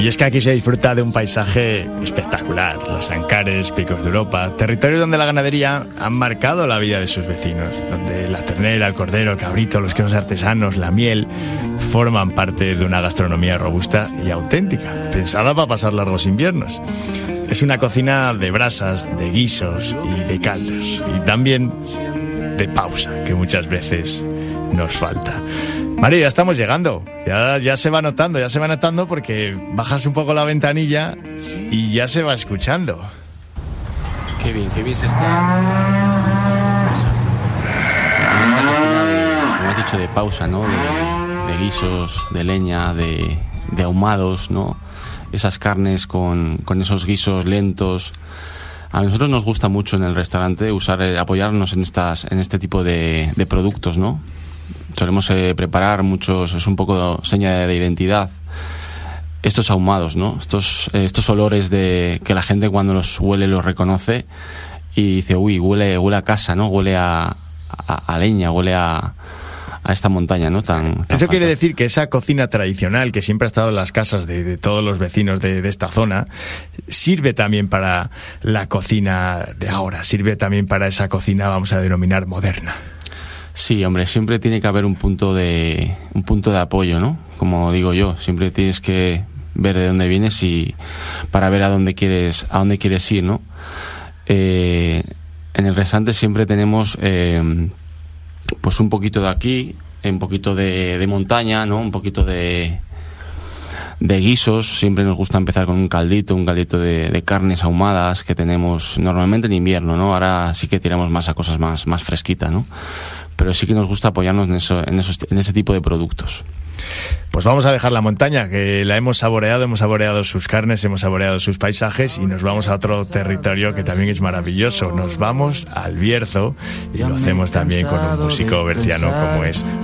Y es que aquí se disfruta de un paisaje espectacular, los Ancares, Picos de Europa, territorios donde la ganadería ha marcado la vida de sus vecinos, donde la ternera, el cordero, el cabrito, los quesos artesanos, la miel, forman parte de una gastronomía robusta y auténtica, pensada para pasar largos inviernos. Es una cocina de brasas, de guisos y de caldos, y también de pausa, que muchas veces nos falta. Mario, ya estamos llegando, ya se va notando porque bajas un poco la ventanilla y ya se va escuchando. Qué bien se está. Esta cocina de, como has dicho, de pausa, ¿no? De guisos, de leña, de ahumados, ¿no? Esas carnes con esos guisos lentos. A nosotros nos gusta mucho en el restaurante apoyarnos en este tipo de productos, ¿no? Solemos preparar muchos, es un poco seña de identidad, estos ahumados, ¿no? Estos olores que la gente cuando los huele los reconoce y dice, uy, huele a casa, ¿no? Huele a leña, huele a esta montaña, ¿no? Tan Eso quiere decir que esa cocina tradicional que siempre ha estado en las casas de todos los vecinos de esta zona sirve también para la cocina de ahora, sirve también para esa cocina, vamos a denominar, moderna. Sí, hombre, siempre tiene que haber un punto de apoyo, ¿no? Como digo yo, siempre tienes que ver de dónde vienes y para ver a dónde quieres ir, ¿no? En el restaurante siempre tenemos pues un poquito de aquí, un poquito de montaña, ¿no? Un poquito de guisos. Siempre nos gusta empezar con un caldito de carnes ahumadas que tenemos normalmente en invierno, ¿no? Ahora sí que tiramos más a cosas más fresquitas, ¿no? Pero sí que nos gusta apoyarnos en ese tipo de productos. Pues vamos a dejar la montaña, que la hemos saboreado sus carnes, hemos saboreado sus paisajes y nos vamos a otro territorio que también es maravilloso. Nos vamos al Bierzo y lo hacemos también con un músico berciano como es